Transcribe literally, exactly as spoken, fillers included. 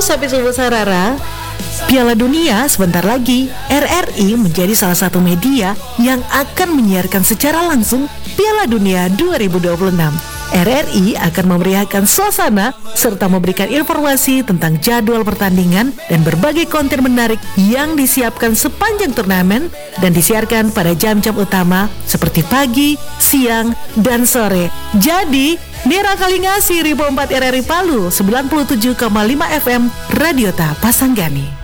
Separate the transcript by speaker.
Speaker 1: Sapi Subuh Sarara, Piala Dunia sebentar lagi. R R I menjadi salah satu media yang akan menyiarkan secara langsung Piala Dunia dua ribu dua puluh enam. R R I akan memeriahkan suasana serta memberikan informasi tentang jadwal pertandingan dan berbagai konten menarik yang disiapkan sepanjang turnamen dan disiarkan pada jam-jam utama seperti pagi, siang, dan sore. Jadi, Mira Kalingasih, Ribo empat R R I Palu, sembilan puluh tujuh koma lima F M, Radio Ta Pasanggani.